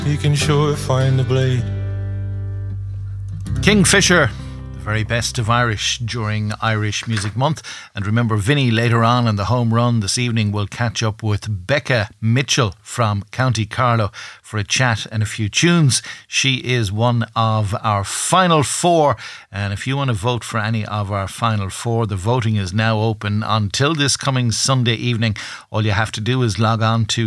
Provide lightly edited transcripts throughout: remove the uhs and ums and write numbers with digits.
he can sure find the blade. Kingfisher, the very best of Irish during Irish Music Month. And remember, Vinny later on in the home run this evening will catch up with Becca Mitchell from County Carlow for a chat and a few tunes. She is one of our final four, and if you want to vote for any of our final four, the voting is now open until this coming Sunday evening. All you have to do is log on to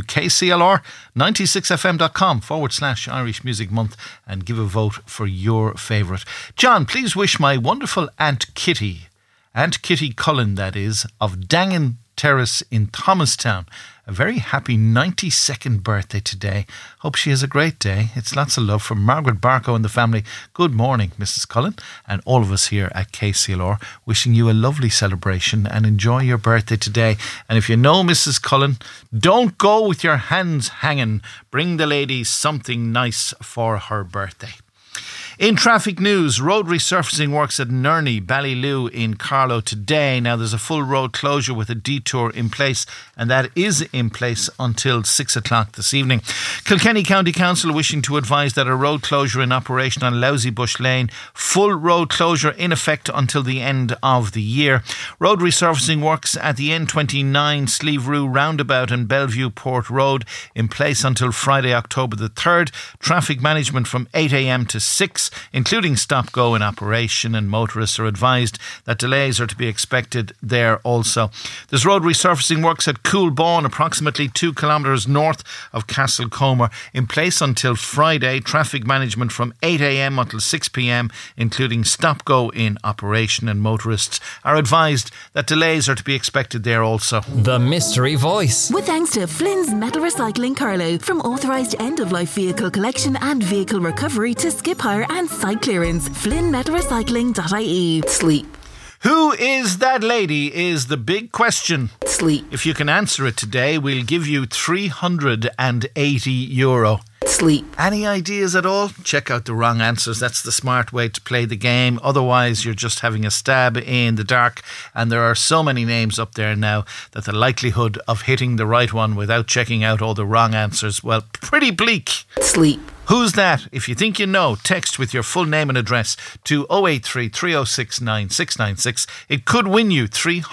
kclr96fm.com/Irish Music Month and give a vote for your favourite. John, please wish my wonderful Aunt Kitty Cullen, that is, of Dangan Terrace in Thomastown, a very happy 92nd birthday today. Hope she has a great day. It's lots of love from Margaret Barco and the family. Good morning, Mrs. Cullen, and all of us here at KCLR, wishing you a lovely celebration and enjoy your birthday today. And if you know Mrs. Cullen, don't go with your hands hanging. Bring the lady something nice for her birthday. In traffic news, road resurfacing works at Nerney, Ballyloo in Carlow today. Now there's a full road closure with a detour in place, and that is in place until 6 o'clock this evening. Kilkenny County Council wishing to advise that a road closure in operation on Lousy Bush Lane, full road closure in effect until the end of the year. Road resurfacing works at the N29 Sleeve-Rue roundabout and Bellevue Port Road in place until Friday, October the 3rd. Traffic management from 8 a.m. to 6, including stop-go in operation, and motorists are advised that delays are to be expected there also. There's road resurfacing works at Coolbawn, approximately 2 kilometres north of Castlecomer, in place until Friday. Traffic management from 8 a.m. until 6 p.m, including stop-go in operation, and motorists are advised that delays are to be expected there also. The Mystery Voice. With thanks to Flynn's Metal Recycling Carlow, from authorised end-of-life vehicle collection and vehicle recovery to skip hire and site clearance. FlynnMetalRecycling.ie. Sleep. Who is that lady is the big question. Sleep. If you can answer it today, we'll give you €380. Sleep. Any ideas at all? Check out the wrong answers. That's the smart way to play the game. Otherwise, you're just having a stab in the dark, and there are so many names up there now that the likelihood of hitting the right one without checking out all the wrong answers, well, pretty bleak. Sleep. Who's that? If you think you know, text with your full name and address to 083 306 9696. It could win you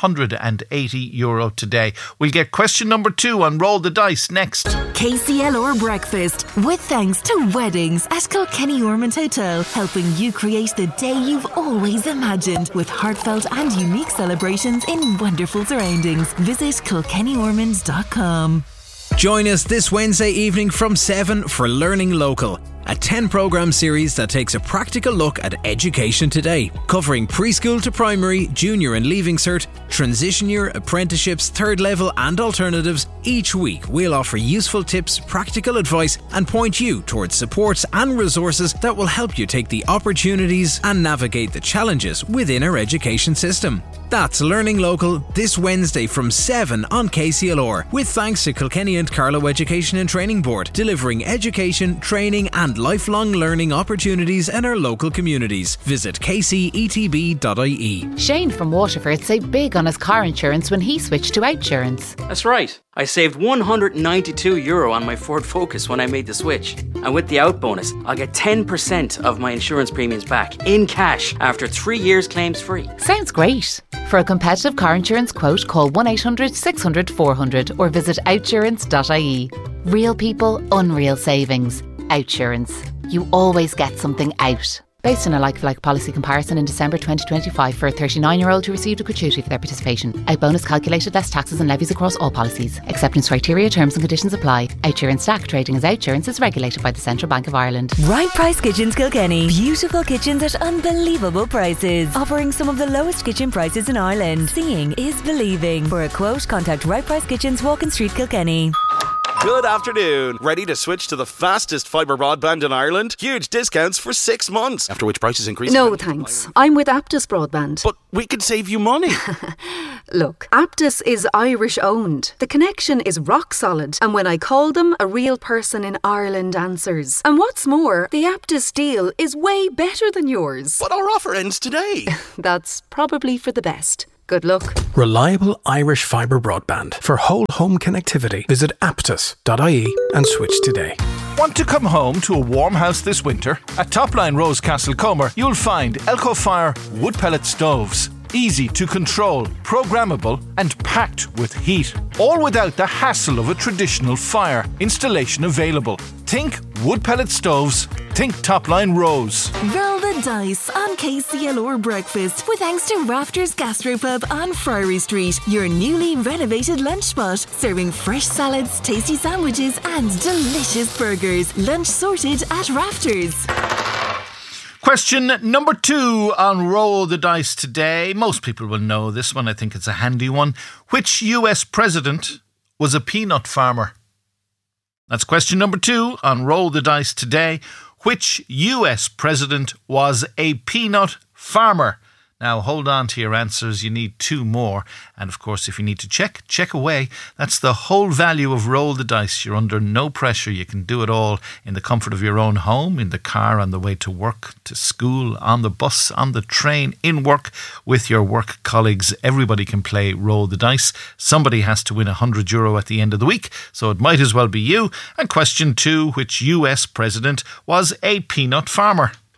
€380 today. We'll get question number 2 on Roll the Dice next. KCLR Breakfast, with thanks to Weddings at Kilkenny Ormond Hotel, helping you create the day you've always imagined with heartfelt and unique celebrations in wonderful surroundings. Visit kilkennyormond.com. Join us this Wednesday evening from 7 for Learning Local, a 10-programme series that takes a practical look at education today, covering preschool to primary, junior and leaving cert, transition year, apprenticeships, third level and alternatives. Each week we'll offer useful tips, practical advice and point you towards supports and resources that will help you take the opportunities and navigate the challenges within our education system. That's Learning Local this Wednesday from 7 on KCLR, with thanks to Kilkenny and Carlow Education and Training Board, delivering education, training and lifelong learning opportunities in our local communities. Visit kcetb.ie. Shane from Waterford saved big on his car insurance when he switched to Outsurance. That's right. I saved €192 on my Ford Focus when I made the switch. And with the out bonus, I'll get 10% of my insurance premiums back in cash after 3 years claims free. Sounds great. For a competitive car insurance quote, call 1-800 600 400 or visit outsurance.ie. Real people, unreal savings. Outsurance. You always get something out. Based on a like-for-like policy comparison in December 2025 for a 39-year-old who received a gratuity for their participation. Out bonus calculated less taxes and levies across all policies. Acceptance criteria, terms and conditions apply. Outsurance Stack trading as Outsurance is regulated by the Central Bank of Ireland. Right Price Kitchens Kilkenny. Beautiful kitchens at unbelievable prices. Offering some of the lowest kitchen prices in Ireland. Seeing is believing. For a quote, contact Right Price Kitchens, Walking Street, Kilkenny. Good afternoon. Ready to switch to the fastest fibre broadband in Ireland? Huge discounts for 6 months, after which prices increase. No, thanks. I'm with Aptus Broadband. But we could save you money. Look, Aptus is Irish owned. The connection is rock solid. And when I call them, a real person in Ireland answers. And what's more, the Aptus deal is way better than yours. But our offer ends today. That's probably for the best. Good luck. Reliable Irish fibre broadband. For whole home connectivity, visit aptus.ie and switch today. Want to come home to a warm house this winter? At Topline Rose Castlecomer, you'll find Elco-Fire wood pellet stoves. Easy to control, programmable and packed with heat. All without the hassle of a traditional fire. Installation available. Think wood pellet stoves. Think Topline Rose. Roll the dice on KCLR Breakfast with thanks to Rafters Gastropub on Friary Street, your newly renovated lunch spot, serving fresh salads, tasty sandwiches and delicious burgers. Lunch sorted at Rafters. Question number 2 on Roll the Dice today. Most people will know this one. I think it's a handy one. Which US president was a peanut farmer? That's question number 2 on Roll the Dice today. Which US president was a peanut farmer? Now, hold on to your answers. You need 2 more. And of course, if you need to check away. That's the whole value of Roll the Dice. You're under no pressure. You can do it all in the comfort of your own home, in the car, on the way to work, to school, on the bus, on the train, in work, with your work colleagues. Everybody can play Roll the Dice. Somebody has to win €100 at the end of the week, so it might as well be you. And question 2, which US president was a peanut farmer?